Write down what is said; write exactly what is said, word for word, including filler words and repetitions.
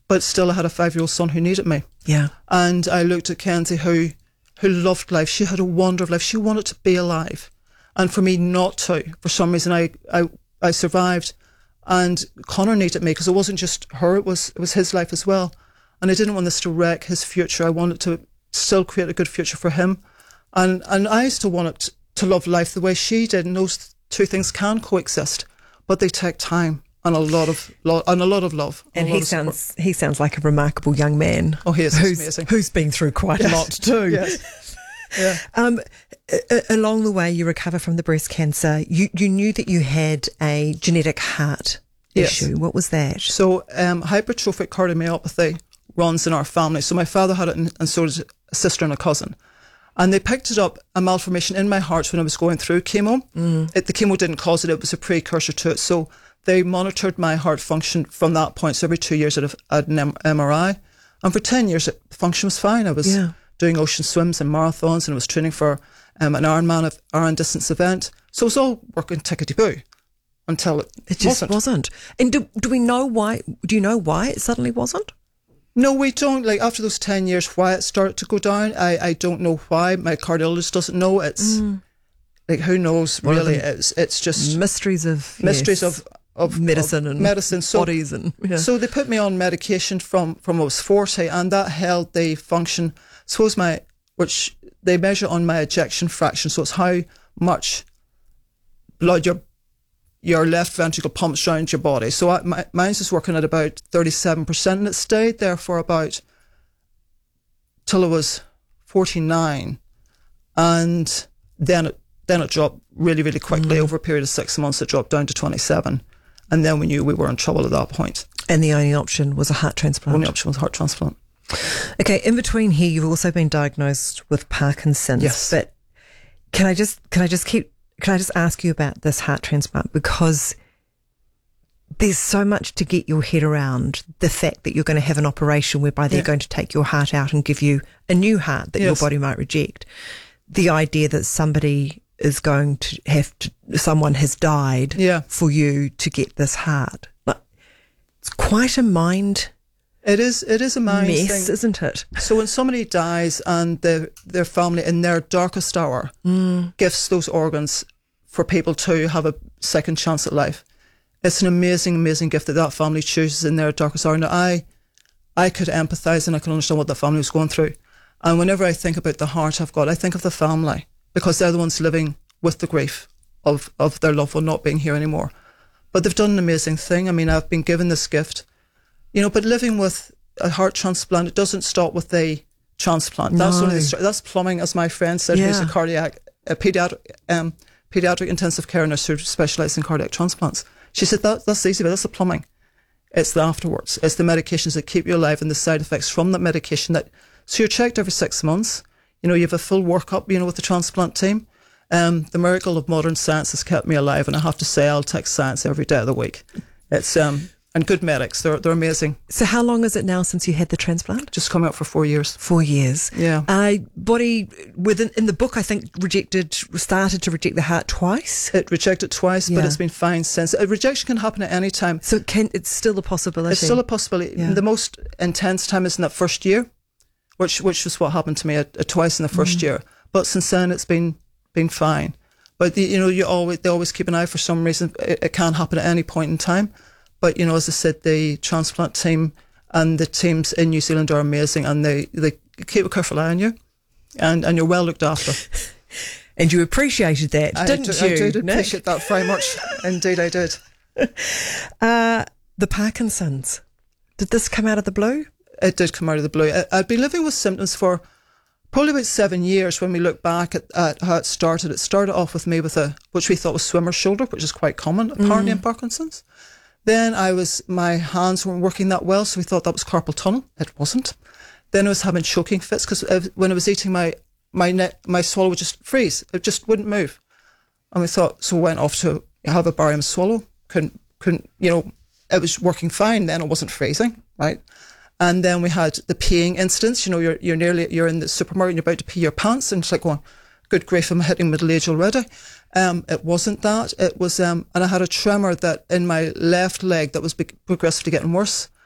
but still I had a five-year-old son who needed me. Yeah. And I looked at Kenzie, who who loved life. She had a wonder of life. She wanted to be alive. And for me not to, for some reason, I, I, I survived. And Connor needed me because it wasn't just her, it was it was his life as well. And I didn't want this to wreck his future. I wanted to still create a good future for him. And and I still wanted to, to love life the way she did. And those two things can coexist, but they take time and a lot of lo- and a lot of love. And he sounds he sounds like a remarkable young man. Oh, he is who's, amazing. Who's been through quite yes. a lot too. Yes. Yeah. Um, a- along the way, you recover from the breast cancer. You you knew that you had a genetic heart yes. issue. What was that? So um, hypertrophic cardiomyopathy runs in our family. So my father had it, and, and so did a sister and a cousin. And they picked it up, a malformation in my heart when I was going through chemo. Mm. It, the chemo didn't cause it, it was a precursor to it. So they monitored my heart function from that point. So every two years I'd have had an M R I. And for ten years, it, the function was fine. I was yeah. doing ocean swims and marathons, and I was training for um, an Ironman, Iron distance event. So it was all working tickety-boo until it, it just wasn't. wasn't. And do, do we know why? Do you know why it suddenly wasn't? No, we don't. Like, after those ten years, why it started to go down, I, I don't know why. My cardiologist doesn't know. It's mm. like, who knows, One really? It's it's just mysteries of mysteries yes, of, of medicine of and medicine. So, bodies and yeah. so they put me on medication from from I was forty, and that held the function. Suppose my which they measure on my ejection fraction, so it's how much blood your your left ventricle pumps around your body. So I, my, mine's is working at about thirty-seven percent, and it stayed there for about till I was forty-nine, and then it then it dropped really really quickly. Mm. Over a period of six months it dropped down to twenty-seven, and then we knew we were in trouble at that point. And the only option was a heart transplant. Only option was heart transplant. Okay, in between here you've also been diagnosed with Parkinson's. Yes. But can I just can I just keep Can I just ask you about this heart transplant? Because there's so much to get your head around, the fact that you're going to have an operation whereby they're yeah. going to take your heart out and give you a new heart that yes. your body might reject. The idea that somebody is going to have to, someone has died yeah. for you to get this heart. But it's quite a mind It is It is a mind mess, thing. Isn't it? So when somebody dies and the, their family in their darkest hour mm. gives those organs for people to have a second chance at life, it's an amazing, amazing gift that that family chooses in their darkest hour. Now, I, I could empathise and I can understand what that family was going through. And whenever I think about the heart I've got, I think of the family, because they're the ones living with the grief of, of their loved one not being here anymore. But they've done an amazing thing. I mean, I've been given this gift. You know, but living with a heart transplant, it doesn't stop with the transplant. No. That's only the, that's plumbing, as my friend said, yeah. who's a cardiac, a pediatric, um, pediatric intensive care nurse who specialises in cardiac transplants. She said that that's easy, but that's the plumbing. It's the afterwards. It's the medications that keep you alive and the side effects from that medication. That so you're checked every six months. You know, you have a full workup. You know, with the transplant team. Um, the miracle of modern science has kept me alive, and I have to say, I'll take science every day of the week. It's um. And good medics, they're they're amazing. So how long is it now since you had the transplant? Just coming up for four years. Four years. Yeah. Uh, body, within in the book, I think, rejected, started to reject the heart twice. It rejected twice, yeah. but it's been fine since. A rejection can happen at any time. So it can, it's still a possibility. It's still a possibility. Yeah. The most intense time is in that first year, which which was what happened to me at, at twice in the first mm. year. But since then, it's been been fine. But the, you know, you always they always keep an eye for some reason. It, it can happen at any point in time. But, you know, as I said, the transplant team and the teams in New Zealand are amazing, and they, they keep a careful eye on you, and, and you're well looked after. And you appreciated that, I didn't do, you, I did Nick? appreciate that very much. Indeed, I did. Uh, the Parkinson's. Did this come out of the blue? It did come out of the blue. I, I'd been living with symptoms for probably about seven years when we look back at, at how it started. It started off with me with a, which we thought was swimmer's shoulder, which is quite common apparently mm. in Parkinson's. Then I was, my hands weren't working that well, so we thought that was carpal tunnel. It wasn't. Then I was having choking fits because when I was eating, my my neck, my swallow would just freeze. It just wouldn't move. And we thought, so we went off to have a barium swallow. Couldn't, couldn't, you know, it was working fine. Then it wasn't freezing, right? And then we had the peeing incidents. You know, you're you're nearly you're in the supermarket and you're about to pee your pants, and it's like, going, good grief, I'm hitting middle age already. Um, it wasn't that. It was, um, and I had a tremor that in my left leg that was be- progressively getting worse.